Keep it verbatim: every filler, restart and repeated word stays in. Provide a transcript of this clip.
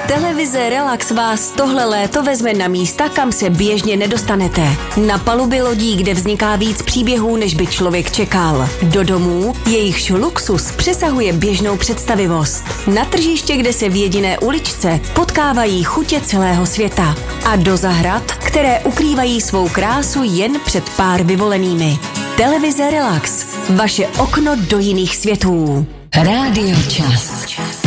Televize Relax vás tohle léto vezme na místa, kam se běžně nedostanete. Na paluby lodí, kde vzniká víc příběhů, než by člověk čekal. Do domů, jejichž luxus přesahuje běžnou představivost. Na tržiště, kde se v jediné uličce potkávají chutě celého světa. A do zahrad, které ukrývají svou krásu jen před pár vyvolenými. Televize Relax. Vaše okno do jiných světů. Rádio Čas.